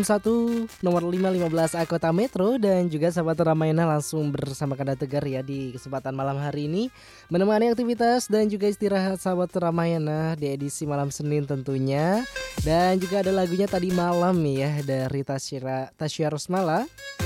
1 nomor 515 A Kota Metro dan juga sahabat Ramayana langsung bersama Kanda Tegar ya di kesempatan malam hari ini menemani aktivitas dan juga istirahat sahabat Ramayana di edisi malam Senin tentunya. Dan juga ada lagunya tadi malam ya dari Tasya Rosmala.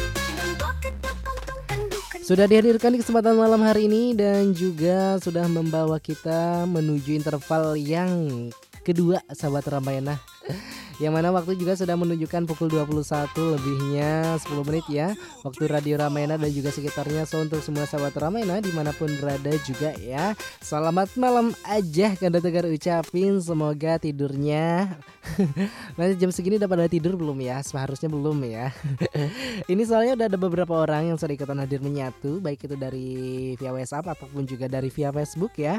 Sudah dihadirkan di kesempatan malam hari ini dan juga sudah membawa kita menuju interval yang kedua sahabat Ramayana. Yang mana waktu juga sudah menunjukkan pukul 21 lebihnya 10 menit ya. Waktu Radio Ramayana dan juga sekitarnya. So untuk semua sahabat Ramayana dimanapun berada juga ya, selamat malam aja Kanda Tegar ucapin. Semoga tidurnya nanti jam segini udah pada tidur belum ya? Seharusnya belum ya. Ini soalnya udah ada beberapa orang yang sudah ikutan hadir menyatu, baik itu dari via WhatsApp ataupun juga dari via Facebook ya.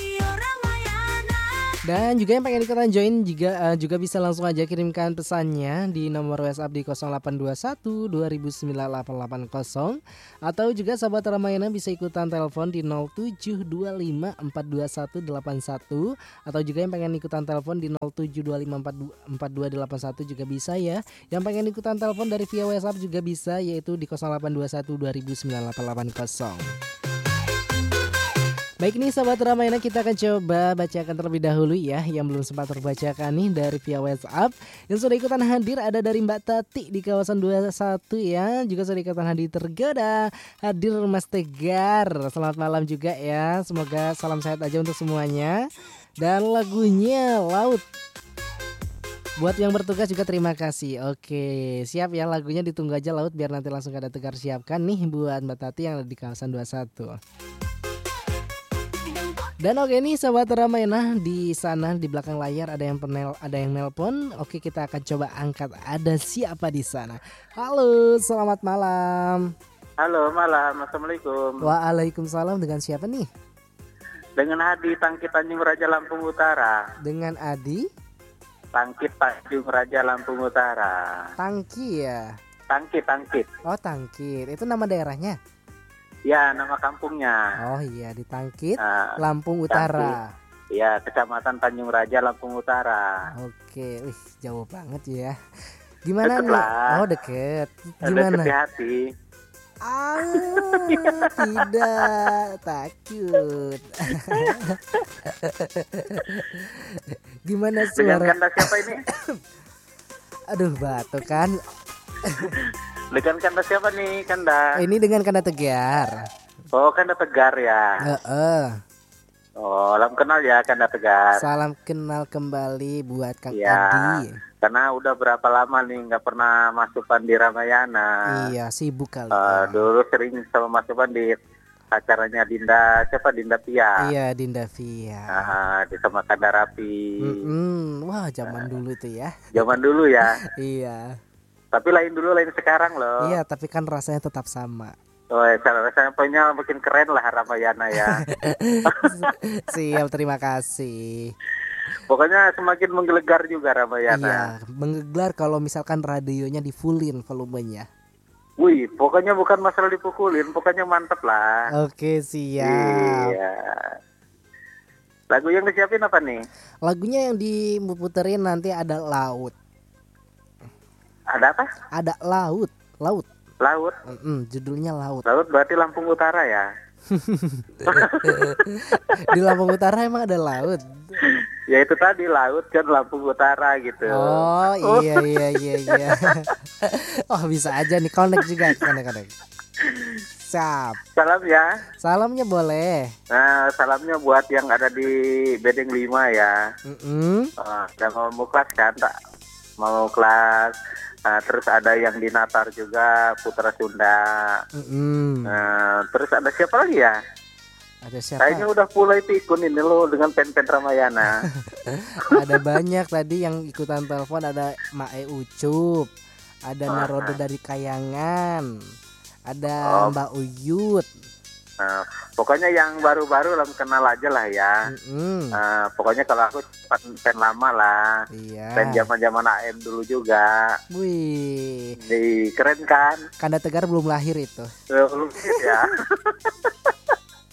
Dan juga yang pengen ikutan join juga bisa langsung aja kirimkan pesannya di nomor WhatsApp di 0821 2098880 atau juga sahabat Ramayana bisa ikutan telepon di 0725 42181 atau juga yang pengen ikutan telepon di 0725 4281 juga bisa ya. Yang pengen ikutan telepon dari via WhatsApp juga bisa yaitu di 0821 2098880. Baik nih sahabat Ramayana, kita akan coba bacakan terlebih dahulu ya yang belum sempat terbacakan nih dari via WhatsApp. Yang sudah ikutan hadir ada dari Mbak Tati di kawasan 21 ya. Juga sudah ikutan hadir tergoda. Hadir Mas Tegar. Selamat malam juga ya. Semoga salam sehat aja untuk semuanya. Dan lagunya Laut. Buat yang bertugas juga terima kasih. Oke, siap ya, lagunya ditunggu aja Laut biar nanti langsung Kanda Tegar siapkan nih buat Mbak Tati yang ada di kawasan 21. Dan oke nih sahabat Ramayana, di sana di belakang layar ada yang nelpon. Oke, kita akan coba angkat. Ada siapa di sana? Halo, selamat malam. Halo, malam. Assalamualaikum. Waalaikumsalam, dengan siapa nih? Dengan Adi, Tangkit Tanjung Raja Lampung Utara. Dengan Adi? Tangkit Tanjung Raja Lampung Utara. Tangki ya? Tangkit. Oh, Tangkit. Itu nama daerahnya? Ya, nama kampungnya. Oh iya, di Tangkit, Lampung Utara. Iya, Kecamatan Tanjung Raja Lampung Utara. Oke, wih jauh banget ya. Gimana deket nih? Lah. Oh deket. Gimana? Deket di hati. Tidak, takut. Gimana Dengan suara? Kanda siapa ini? Aduh, batuk kan. Dengan Kanda siapa nih, Kanda? Ini dengan Kanda Tegar. Oh, Kanda Tegar ya. Oh, salam kenal ya Kanda Tegar. Salam kenal kembali buat Kang ya, Adi. Karena udah berapa lama nih nggak pernah masukan di Ramayana. Iya, sibuk kali. Dulu sering sama masukan di acaranya Dinda Pia. Iya, Dinda Pia. Di sama Kanda Rapi. Wah, zaman dulu tuh ya. Zaman dulu ya. Iya. Tapi lain dulu, lain sekarang loh. Iya, tapi kan rasanya tetap sama. Oh, rasanya punya makin keren lah Ramayana ya. Siap, terima kasih. Pokoknya semakin menggelegar juga Ramayana. Iya, menggelegar kalau misalkan radionya di fullin volumenya. Wih, pokoknya bukan masalah dipukulin, pokoknya mantep lah. Oke, siap. Iya. Lagu yang disiapin apa nih? Lagunya yang diputerin nanti ada Laut. Ada apa? Ada Laut. Laut. Judulnya Laut. Laut berarti Lampung Utara ya? Di Lampung Utara emang ada laut? Ya itu tadi laut kan Lampung Utara gitu. Oh iya. Oh bisa aja nih, connect juga. Siap. Salam ya. Salamnya boleh. Nah, salamnya buat yang ada di Bedeng 5 ya. Yang mau kelas kan, tak mau kelas. Terus ada yang di Natar juga, Putra Sunda. Terus ada siapa lagi ya? Ada siapa? Kayaknya udah mulai pikun ini lo dengan pen-pen Ramayana. Ada banyak tadi yang ikutan telepon, ada Mae Ucup, ada Narodo dari Kayangan, ada Mbak Uyut. Pokoknya yang baru-baru lah kenal aja lah ya. Pokoknya kalau aku pen lama lah. Iya. Pen zaman-zaman AM dulu juga. Wih. Keren kan? Kanda Tegar belum lahir itu. Belum ya.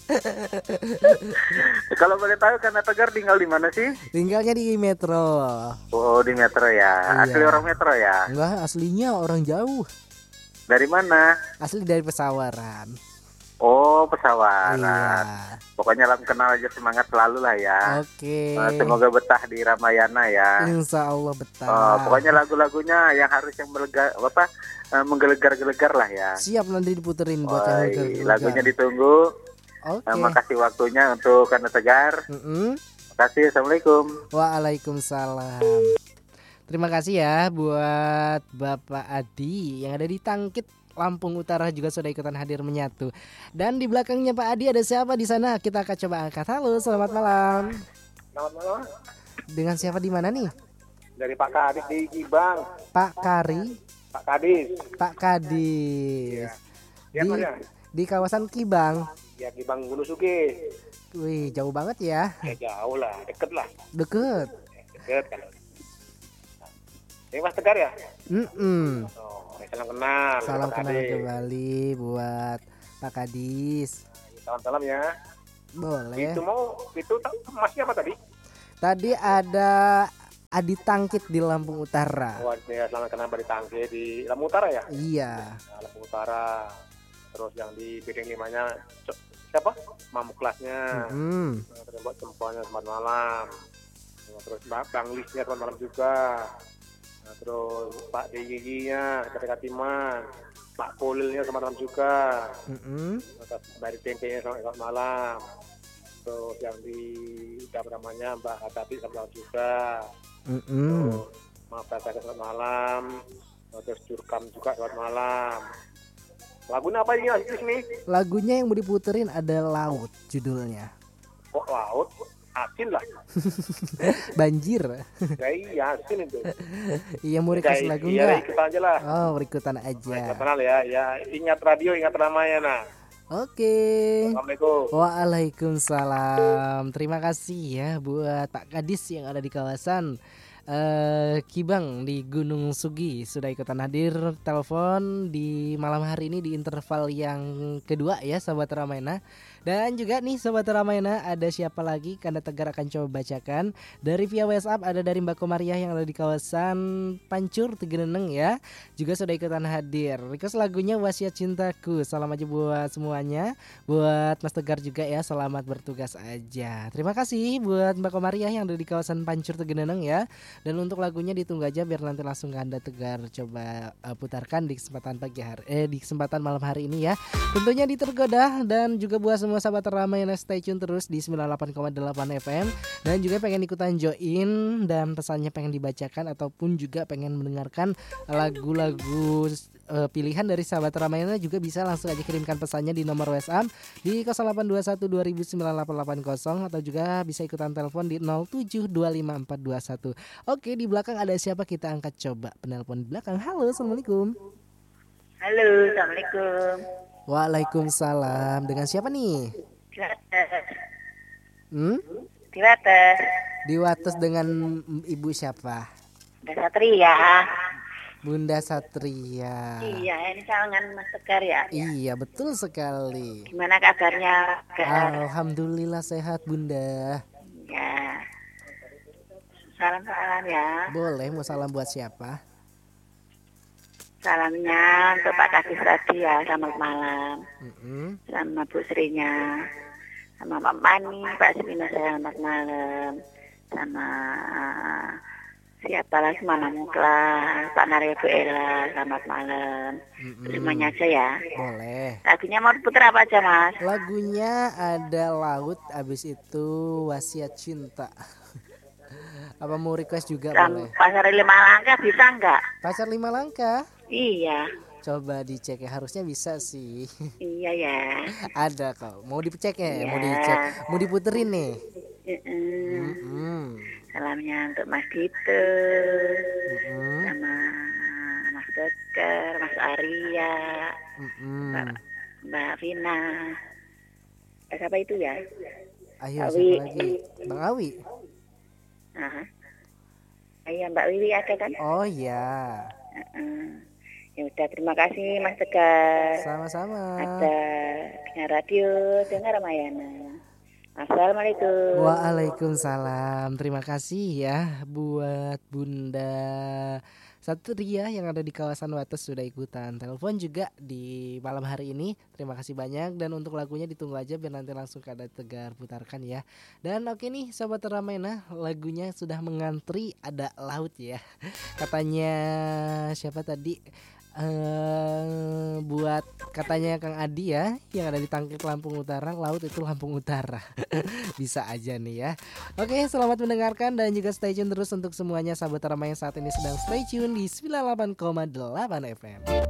Kalau boleh tahu Kanda Tegar tinggal di mana sih? Tinggalnya di Metro. Oh, di Metro ya. Iya. Asli orang Metro ya? Enggak, aslinya orang jauh. Dari mana? Asli dari Pesawaran. Oh, Pesawaran. Iya. Pokoknya salam kenal aja, semangat selalu lah ya. Oke. Semoga betah di Ramayana ya. Insya Allah betah. Pokoknya lagu-lagunya yang harus yang menggelegar-gelegar lah ya. Siap, nanti diputerin buat yang menggelegar. Lagunya ditunggu. Oke. Makasih waktunya untuk Kanda Tegar. Makasih. Assalamualaikum. Waalaikumsalam. Terima kasih ya buat Bapak Adi yang ada di Tangkit, Lampung Utara, juga sudah ikutan hadir menyatu. Dan di belakangnya Pak Adi ada siapa di sana? Kita akan coba angkat. Halo, selamat malam. Selamat malam. Dengan siapa di mana nih? Dari Pak Kadis di Kibang. Pak Kari. Pak Kadis. Pak Kadis. Ya. Di kawasan Kibang. Ya, Kibang Gunung Sugi. Wih, jauh banget ya. Jauh lah, deket lah. Deket kan. Ini Mas Tegar ya? Salam kenal. Salam kenal kembali buat Pak Kadis. Salam ya. Boleh. Itu masnya apa tadi? Tadi ada Adi Tangkit di Lampung Utara. Oh, ya, selamat kenal di Tangkit di Lampung Utara ya? Iya. Lampung Utara. Terus yang di Bedeng 5-nya siapa? Mamu kelasnya. Terus buat jempolnya selamat malam. Terus Bang Lisnya selamat malam juga. Terus Pak DGG-nya Kata Katiman, Pak Polilnya selamat malam juga. Dari Tempe-nya selamat malam. Terus yang di namanya Mbak Hatati selamat malam juga. Terus Maaf Kata selamat malam. Terus Jurkam juga selamat malam. Lagunya apa ini nih? Lagunya yang mau diputerin ada Laut judulnya. Kok laut? Asin lah. Banjir. Ya iya, asin itu. Iya, mau request lagu enggak? Iya, ikutan aja lah. Oh, ikutan aja. Kenal ya. Ya, ingat radio, ingat Ramayana. Oke. Assalamualaikum. Waalaikumsalam. Terima kasih ya buat Pak Kadis yang ada di kawasan Kibang di Gunung Sugi, sudah ikutan hadir telepon di malam hari ini di interval yang kedua ya Sobat Ramayana. Dan juga nih Sobat Ramayana, ada siapa lagi Kanda Tegar akan coba bacakan. Dari via WhatsApp ada dari Mbak Komariah yang ada di kawasan Pancur Tegeneneng ya, juga sudah ikutan hadir. Request lagunya Wasiat Cintaku. Salam aja buat semuanya. Buat Mas Tegar juga ya, selamat bertugas aja. Terima kasih buat Mbak Komariah yang ada di kawasan Pancur Tegeneneng ya. Dan untuk lagunya ditunggu aja biar nanti langsung Kanda Tegar coba putarkan di kesempatan di kesempatan malam hari ini ya. Tentunya di Tergoda, dan juga buat semua sahabat Ramayana stay tune terus di 98,8 FM. Dan juga pengen ikutan join dan pesannya pengen dibacakan ataupun juga pengen mendengarkan lagu-lagu pilihan dari sahabat Ramayana, juga bisa langsung aja kirimkan pesannya di nomor WhatsApp di 0821 209880, atau juga bisa ikutan telepon di 0725421. Oke, di belakang ada siapa? Kita angkat coba penelpon di belakang. Halo, assalamualaikum. Halo, assalamualaikum. Waalaikumsalam. Dengan siapa nih? Di Wates. Di Wates dengan ibu siapa? Bunda Satria. Bunda Satria. Iya, ini salangan Mas Tegar ya. Iya, betul sekali. Gimana kabarnya? Alhamdulillah sehat Bunda. Ya. Salam-salam ya. Boleh, mau salam buat siapa? Salamnya untuk Pak Kadis tadi ya, selamat malam. Sama Bu Srinya, sama Pak Mani, Pak Srina, selamat malam. Sama siapa lagi, Mama Muklas, Pak Naryo, Bu Ella, selamat malam. Semuanya aja ya. Boleh. Lagunya mau putar apa aja Mas? Lagunya ada Laut, abis itu Wasiat Cinta. Apa mau request juga boleh? Pasar 5 langkah bisa nggak? Pasar 5 langkah? Iya. Coba dicek ya, harusnya bisa sih. Iya ya. Ada kok. Mau dicek ya? Iya. Mau dicek, mau diputerin nih. Salamnya untuk Mas Dito, sama Mas Tegar, Mas Arya, Mbak Vina. Siapa itu ya? Ayo, Awi. siapa lagi? Bang Awi. Iya, Mbak Wiwi ada kan? Oh iya. Ya udah, terima kasih Mas Tegar. Sama-sama. Ada Dengar Radio, Dengar Ramayana. Assalamualaikum. Waalaikumsalam. Terima kasih ya buat Bunda Satria yang ada di kawasan Wates sudah ikutan telepon juga di malam hari ini. Terima kasih banyak, dan untuk lagunya ditunggu aja biar nanti langsung ke ada Tegar putarkan ya. Dan oke nih Sobat Ramayana, lagunya sudah mengantri, ada Laut ya. Katanya siapa tadi? Buat katanya Kang Adi ya, yang ada di Tangkik Lampung Utara, laut itu Lampung Utara. Bisa aja nih ya. Oke, selamat mendengarkan dan juga stay tune terus untuk semuanya sahabat Rama yang saat ini sedang stay tune di 98,8 FM.